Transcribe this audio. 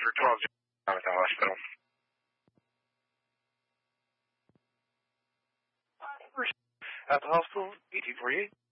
for 12 at the hospital. At the hospital, ET48.